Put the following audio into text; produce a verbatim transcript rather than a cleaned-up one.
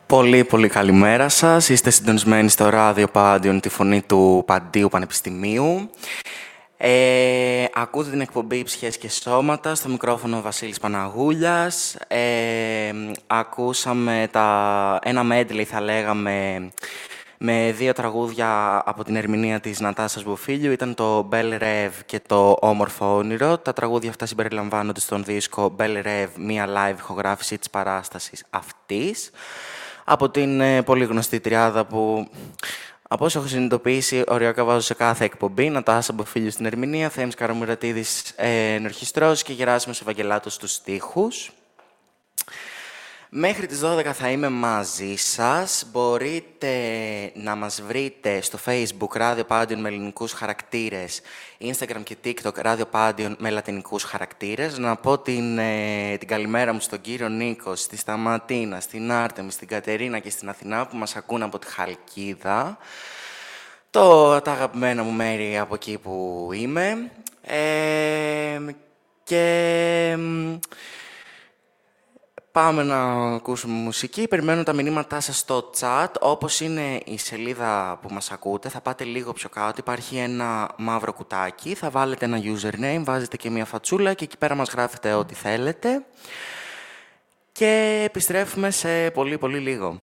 Πολύ πολύ καλημέρα σας. Είστε συντονισμένοι στο ράδιο Πάντιον, τη φωνή του Παντίου Πανεπιστημίου. Ε, ακούτε την εκπομπή «Ψυχές και Σώματα», στο μικρόφωνο Βασίλης Παναγούλιας. Ε, ακούσαμε τα, ένα medley, θα λέγαμε, με δύο τραγούδια από την ερμηνεία της Νατάσας Μποφίλιου. Ήταν το Belle Rêve και το Όμορφο Όνειρο. Τα τραγούδια αυτά συμπεριλαμβάνονται στον δίσκο Belle Rêve, μία live ηχογράφηση της παράστασης αυτής, από την ε, πολύ γνωστή τριάδα που, από όσο έχω συνειδητοποιήσει, οριακά βάζω σε κάθε εκπομπή: Νατάσα Μποφίλιου στην ερμηνεία, Θέμης Καραμουρατίδης ε, νορχιστρός και Γεράσιμος Ευαγγελάτος στους στίχους. Μέχρι τις δώδεκα θα είμαι μαζί σας. Μπορείτε να μας βρείτε στο Facebook Ράδιο Πάντιον με ελληνικούς χαρακτήρες, Instagram και TikTok Ράδιο Πάντιον με λατινικούς χαρακτήρες. Να πω την, ε, την καλημέρα μου στον κύριο Νίκο, στη Σταματίνα, στην Άρτεμη, στην Κατερίνα και στην Αθηνά που μας ακούν από τη Χαλκίδα. Το, τα αγαπημένα μου μέρη από εκεί που είμαι. Ε, και... Πάμε να ακούσουμε μουσική. Περιμένω τα μηνύματά σας στο chat. Όπως είναι η σελίδα που μας ακούτε, θα πάτε λίγο πιο κάτω. Υπάρχει ένα μαύρο κουτάκι. Θα βάλετε ένα username, βάζετε και μια φατσούλα και εκεί πέρα μας γράφετε ό,τι θέλετε. Και επιστρέφουμε σε πολύ πολύ λίγο.